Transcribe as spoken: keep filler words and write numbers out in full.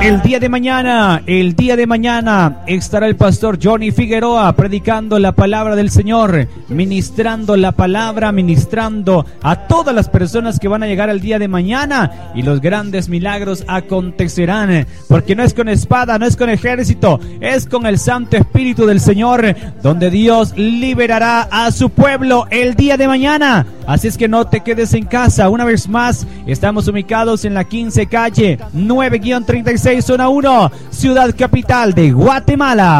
El día de mañana, el día de mañana estará el pastor Johnny Figueroa predicando la palabra del Señor, ministrando la palabra, ministrando a todas las personas que van a llegar el día de mañana, y los grandes milagros acontecerán, porque no es con espada, no es con ejército, es con el Santo Espíritu del Señor, donde Dios liberará a su pueblo el día de mañana. Así es que no te quedes en casa. Una vez más, estamos ubicados en la quince calle nueve treinta y seis, zona uno, ciudad capital de Guatemala.